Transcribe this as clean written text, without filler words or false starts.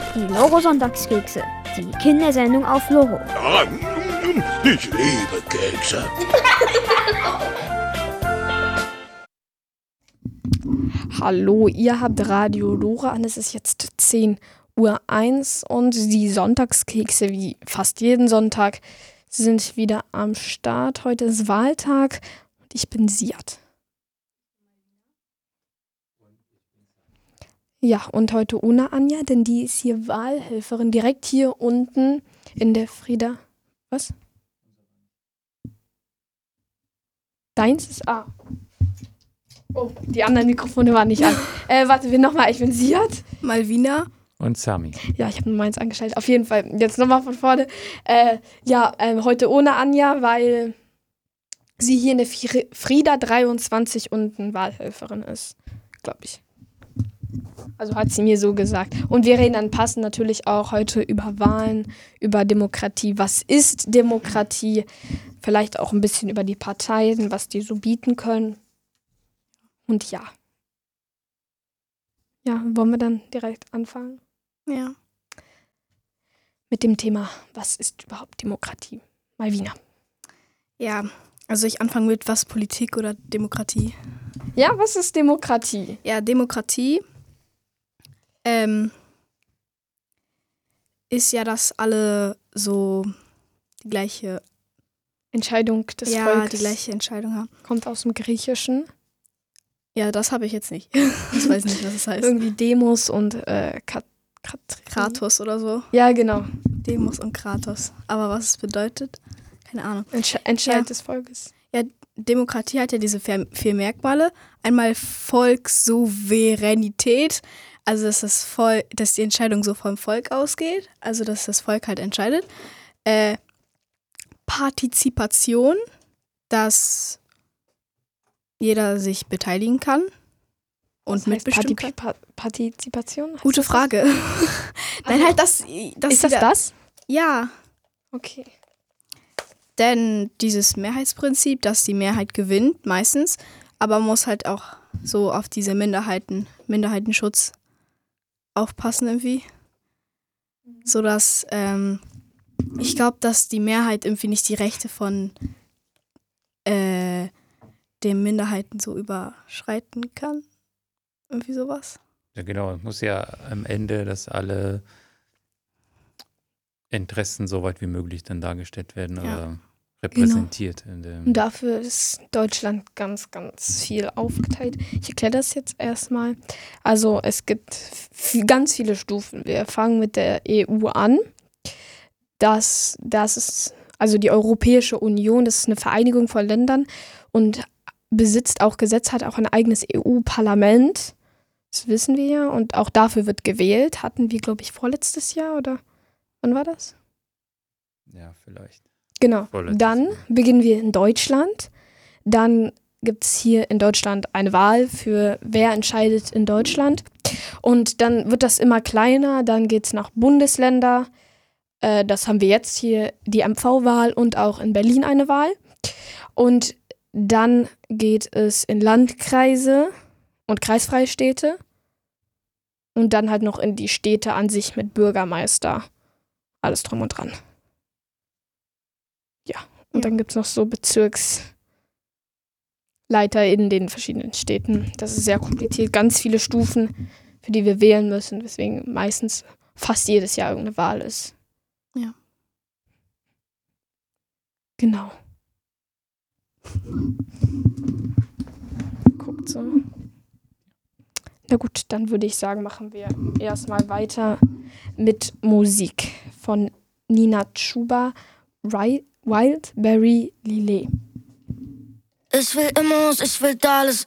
Die Loro-Sonntagskekse, die Kindersendung auf Loro. Ich liebe Kekse. Hallo, ihr habt Radio Lora an. Es ist jetzt 10:01 Uhr und die Sonntagskekse, wie fast jeden Sonntag, sind wieder am Start. Heute ist Wahltag und ich bin Siad. Ja, und heute ohne Anja, denn die ist hier Wahlhelferin, direkt hier unten in der Frieda. Was? Deins ist A. Oh, die anderen Mikrofone waren nicht an. Warte, wir nochmal. Ich bin Siad. Malvina. Und Sami. Ja, ich habe nur meins angestellt. Auf jeden Fall. Jetzt nochmal von vorne. Heute ohne Anja, weil sie hier in der Frieda 23 unten Wahlhelferin ist. Glaube ich. Also hat sie mir so gesagt. Und wir reden dann passend natürlich auch heute über Wahlen, über Demokratie. Was ist Demokratie? Vielleicht auch ein bisschen über die Parteien, was die so bieten können. Und ja. Ja, wollen wir dann direkt anfangen? Ja. Mit dem Thema, was ist überhaupt Demokratie? Malvina. Ja, also ich anfange mit was, Politik oder Demokratie? Ja, was ist Demokratie? Ja, Demokratie ist ja, dass alle so die gleiche Entscheidung des Volkes. Ja, die gleiche Entscheidung haben. Kommt aus dem Griechischen. Ja, das habe ich jetzt nicht. Ich weiß nicht, was es heißt. Irgendwie Demos und Kratos oder so. Ja, genau. Demos und Kratos. Aber was es bedeutet, keine Ahnung. Entscheid des Volkes. Ja, Demokratie hat ja diese 4 Merkmale. Einmal Volkssouveränität, also dass die Entscheidung so vom Volk ausgeht, also dass das Volk halt entscheidet. Partizipation, dass jeder sich beteiligen kann und mitbestimmen kann. Partizipation? Gute Frage. Nein, halt das. Ist das? Ja. Okay. Denn dieses Mehrheitsprinzip, dass die Mehrheit gewinnt, meistens, aber man muss halt auch so auf diese Minderheitenschutz aufpassen irgendwie. Sodass, ich glaube, dass die Mehrheit irgendwie nicht die Rechte von den Minderheiten so überschreiten kann. Irgendwie sowas. Ja, genau. Es muss ja am Ende, dass alle Interessen so weit wie möglich dann dargestellt werden oder repräsentiert. Genau. Und dafür ist Deutschland ganz, ganz viel aufgeteilt. Ich erkläre das jetzt erstmal. Also es gibt ganz viele Stufen. Wir fangen mit der EU an. Das ist also die Europäische Union, das ist eine Vereinigung von Ländern und besitzt auch Gesetze, hat auch ein eigenes EU-Parlament. Das wissen wir ja. Und auch dafür wird gewählt. Hatten wir, glaube ich, vorletztes Jahr oder wann war das? Ja, vielleicht. Genau. Dann beginnen wir in Deutschland. Dann gibt es hier in Deutschland eine Wahl für wer entscheidet in Deutschland. Und dann wird das immer kleiner. Dann geht es nach Bundesländer. Das haben wir jetzt hier, die MV-Wahl und auch in Berlin eine Wahl. Und dann geht es in Landkreise und kreisfreie Städte. Und dann halt noch in die Städte an sich mit Bürgermeister. Alles drum und dran. Ja, und dann gibt es noch so Bezirksleiter in den verschiedenen Städten. Das ist sehr kompliziert. Ganz viele Stufen, für die wir wählen müssen. Weswegen meistens fast jedes Jahr irgendeine Wahl ist. Ja. Genau. Guckt so. Na gut, dann würde ich sagen, machen wir erstmal weiter mit Musik von Nina Chuba, Wildberry Lillet. Ich will Immos, ich will alles.